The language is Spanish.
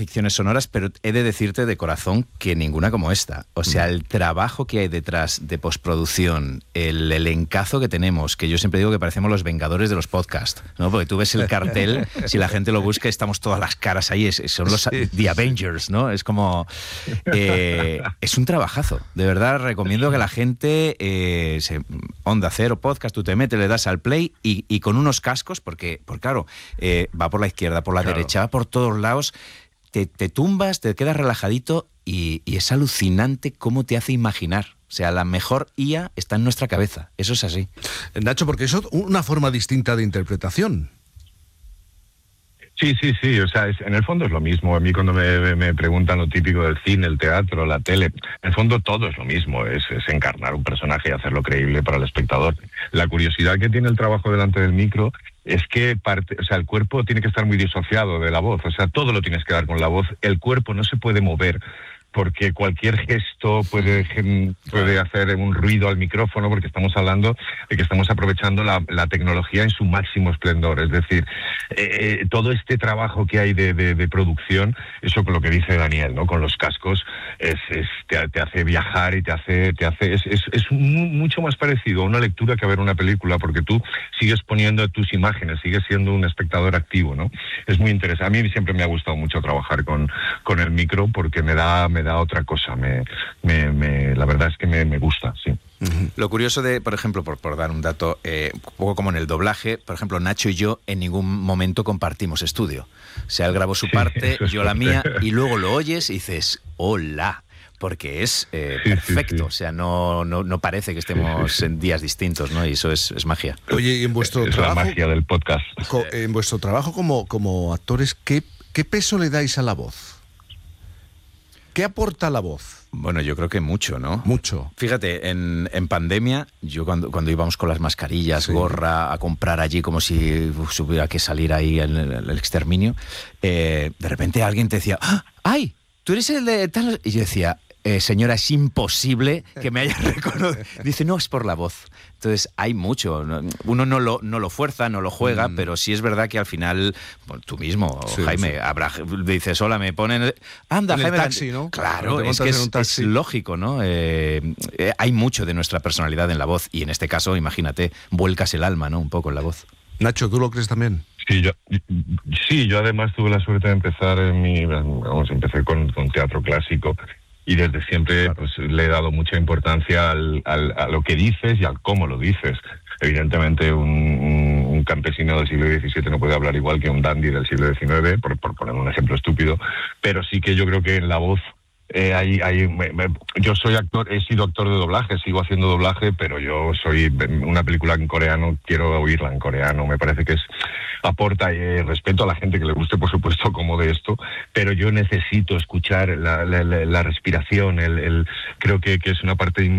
ficciones sonoras, pero he de decirte de corazón que ninguna como esta. O sea, el trabajo que hay detrás de postproducción, el elencazo que tenemos, que yo siempre digo que parecemos los Vengadores de los podcasts, ¿no? Porque tú ves el cartel, si la gente lo busca, estamos todas las caras ahí, son los The Avengers, ¿no? Es como... es un trabajazo. De verdad, recomiendo que la gente... Onda Cero Podcast, tú te metes, le das al play y con unos cascos, porque claro, va por la izquierda, por la derecha, va por todos lados, te tumbas, te quedas relajadito y es alucinante cómo te hace imaginar. O sea, la mejor IA está en nuestra cabeza. Eso es así. Nacho, porque eso es una forma distinta de interpretación. Sí, o sea, en el fondo es lo mismo. A mí cuando me preguntan lo típico del cine, el teatro, la tele, en el fondo todo es lo mismo, es encarnar un personaje y hacerlo creíble para el espectador. La curiosidad que tiene el trabajo delante del micro es que el cuerpo tiene que estar muy disociado de la voz, o sea, todo lo tienes que dar con la voz, el cuerpo no se puede mover, porque cualquier gesto puede hacer un ruido al micrófono, porque estamos hablando de que estamos aprovechando la tecnología en su máximo esplendor. Es decir, todo este trabajo que hay de producción, eso con lo que dice Daniel, ¿no? Con los cascos, te hace viajar y es mucho más parecido a una lectura que a ver una película, porque tú sigues poniendo tus imágenes, sigues siendo un espectador activo, ¿no? Es muy interesante. A mí siempre me ha gustado mucho trabajar con el micro, porque me da otra cosa, la verdad es que me gusta, sí. Lo curioso por ejemplo, por dar un dato, un poco como en el doblaje, por ejemplo, Nacho y yo en ningún momento compartimos estudio. O sea, él grabó su parte, yo la mía, y luego lo oyes y dices, ¡hola! Porque es perfecto, o sea, no parece que estemos en días distintos, ¿no? Y eso es magia. Oye, y en vuestro trabajo... la magia del podcast. En vuestro trabajo como actores, ¿qué peso le dais a la voz? ¿Qué aporta la voz? Bueno, yo creo que mucho, ¿no? Mucho. Fíjate, en pandemia, yo cuando íbamos con las mascarillas, gorra, a comprar allí como si hubiera que salir ahí el exterminio, de repente alguien te decía, ¡ay! ¿Tú eres el de tal? Y yo decía, señora, es imposible que me haya reconocido. Dice, no, es por la voz. Entonces, hay mucho. Uno no lo fuerza, no lo juega, pero sí es verdad que al final, bueno, tú mismo, Jaime, dices, hola, me ponen... Anda, en Jaime... el taxi, ¿no? Claro, es que es lógico, ¿no? Hay mucho de nuestra personalidad en la voz y en este caso, imagínate, vuelcas el alma, ¿no? Un poco en la voz. Nacho, ¿tú lo crees también? Sí, yo además tuve la suerte de empezar empecé con teatro clásico. Y desde siempre pues le he dado mucha importancia a lo que dices y al cómo lo dices. Evidentemente un campesino del siglo XVII no puede hablar igual que un dandy del siglo XIX, por poner un ejemplo estúpido, pero sí que yo creo que en la voz yo soy actor, he sido actor de doblaje, sigo haciendo doblaje, pero yo soy una película en coreano, quiero oírla en coreano, me parece que aporta respeto a la gente que le guste, por supuesto, como de esto, pero yo necesito escuchar la respiración, creo que es una parte